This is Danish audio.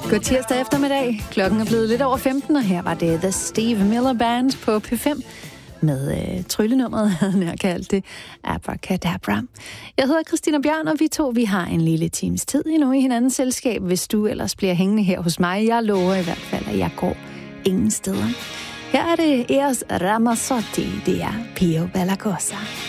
God tirsdag eftermiddag. Klokken er blevet lidt over 15, og her var det The Steve Miller Band på P5 med tryllenummeret, havde jeg kaldt det, Abracadabra. Jeg hedder Christina Bjørn, og vi har en lille times tid endnu i hinandens selskab, hvis du ellers bliver hængende her hos mig. Jeg lover i hvert fald, at jeg går ingen steder. Her er det Eros Ramazzotti, det er Pio Bella Cosa.